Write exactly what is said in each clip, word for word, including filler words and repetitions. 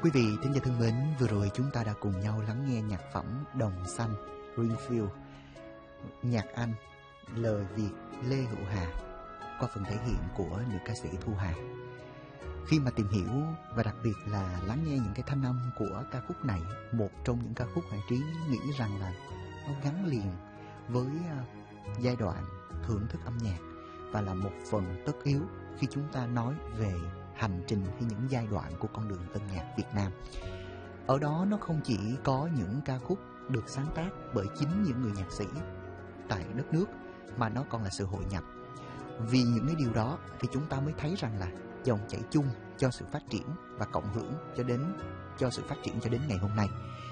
Quý vị thính giả thân mến, vừa rồi chúng ta đã cùng nhau lắng nghe nhạc phẩm Đồng Xanh, Greenfield, nhạc Anh, lời Việt Lê Hữu Hà qua phần thể hiện của nữ ca sĩ Thu Hà. Khi mà tìm hiểu và đặc biệt là lắng nghe những cái thanh âm của ca khúc này, một trong những ca khúc Hoàng Trí nghĩ rằng là nó gắn liền với giai đoạn thưởng thức âm nhạc và là một phần tất yếu khi chúng ta nói về hành trình hay những giai đoạn của con đường tân nhạc Việt Nam. Ở đó nó không chỉ có những ca khúc được sáng tác bởi chính những người nhạc sĩ tại đất nước, mà nó còn là sự hội nhập. Vì những cái điều đó thì chúng ta mới thấy rằng là dòng chảy chung cho sự phát triển và cộng hưởng cho đến cho sự phát triển cho đến ngày hôm nay.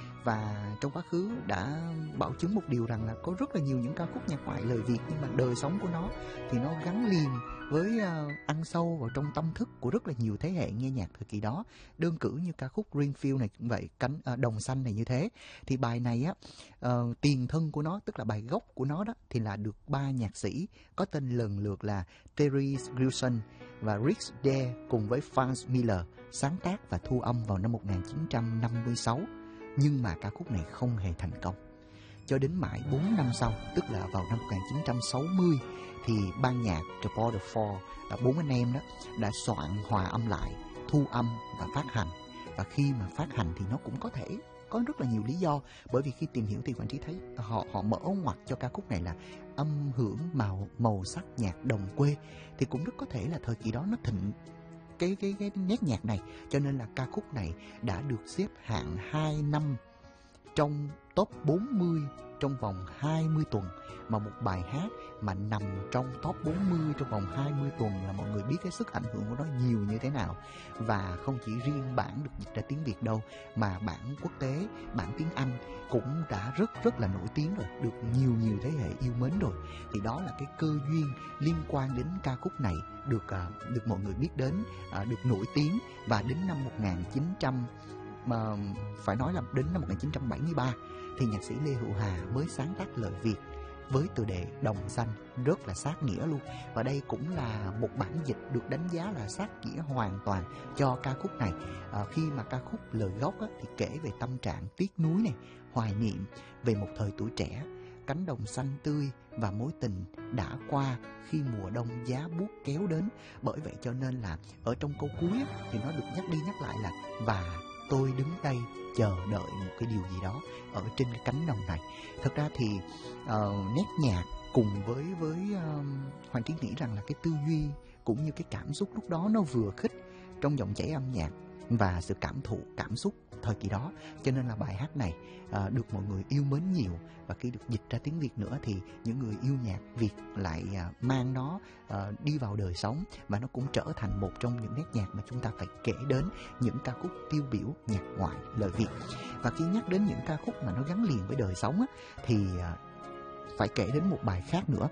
Và trong quá khứ đã bảo chứng một điều rằng là có rất là nhiều những ca khúc nhạc ngoại lời Việt, nhưng mà đời sống của nó thì nó gắn liền với uh, ăn sâu vào trong tâm thức của rất là nhiều thế hệ nghe nhạc thời kỳ đó. Đơn cử như ca khúc Greenfield này cũng vậy, cánh uh, Đồng Xanh này như thế. Thì bài này á, uh, tiền thân của nó, tức là bài gốc của nó đó, thì là được ba nhạc sĩ có tên lần lượt là Terry Gilson và Rick Dare cùng với Franz Miller sáng tác và thu âm vào năm một nghìn chín trăm năm mươi sáu. Nhưng mà ca khúc này không hề thành công. Cho đến mãi bốn năm sau, tức là vào năm một nghìn chín trăm sáu mươi, thì ban nhạc The Border Four, bốn anh em đó, đã soạn hòa âm lại, thu âm và phát hành. Và khi mà phát hành thì nó cũng có thể có rất là nhiều lý do. Bởi vì khi tìm hiểu thì Hoàng Trí thấy họ họ mở ngoặt cho ca khúc này là âm hưởng màu màu sắc nhạc đồng quê, thì cũng rất có thể là thời kỳ đó nó thịnh Cái, cái, cái nét nhạc này. Cho nên là ca khúc này đã được xếp hạng hai năm trong top bốn mươi trong vòng hai mươi tuần. Mà một bài hát mà nằm trong top bốn mươi trong vòng hai mươi tuần là mọi người biết cái sức ảnh hưởng của nó nhiều như thế nào. Và không chỉ riêng bản được dịch ra tiếng Việt đâu, mà bản quốc tế, bản tiếng Anh cũng đã rất rất là nổi tiếng rồi, được nhiều nhiều thế hệ yêu mến rồi. Thì đó là cái cơ duyên liên quan đến ca khúc này được uh, được mọi người biết đến, uh, được nổi tiếng. Và đến năm một nghìn chín trăm mà phải nói là đến năm một nghìn chín trăm bảy mươi ba thì nhạc sĩ Lê Hữu Hà mới sáng tác lời Việt với tựa đề Đồng Xanh, rất là sát nghĩa luôn. Và đây cũng là một bản dịch được đánh giá là sát nghĩa hoàn toàn cho ca khúc này. À, khi mà ca khúc lời gốc á, thì kể về tâm trạng tiếc nuối này, hoài niệm về một thời tuổi trẻ, cánh đồng xanh tươi và mối tình đã qua khi mùa đông giá buốt kéo đến. Bởi vậy cho nên là ở trong câu cuối á, thì nó được nhắc đi nhắc lại là và tôi đứng đây chờ đợi một cái điều gì đó ở trên cái cánh đồng này. Thật ra thì uh, nét nhạc cùng với với uh, Hoàng Trí nghĩ rằng là cái tư duy cũng như cái cảm xúc lúc đó nó vừa khích trong dòng chảy âm nhạc và sự cảm thụ cảm xúc thời kỳ đó. Cho nên là bài hát này uh, được mọi người yêu mến nhiều. Và khi được dịch ra tiếng Việt nữa thì những người yêu nhạc Việt lại uh, mang nó uh, đi vào đời sống. Và nó cũng trở thành một trong những nét nhạc mà chúng ta phải kể đến những ca khúc tiêu biểu nhạc ngoại lời Việt. Và khi nhắc đến những ca khúc mà nó gắn liền với đời sống á, thì uh, phải kể đến một bài khác nữa.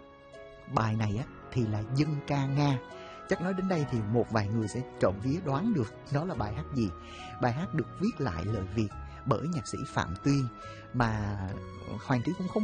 Bài này á, thì là dân ca Nga. Chắc nói đến đây thì một vài người sẽ trộm vía đoán được đó là bài hát gì. Bài hát được viết lại lời Việt bởi nhạc sĩ Phạm Tuyên, mà Hoàng Trí cũng không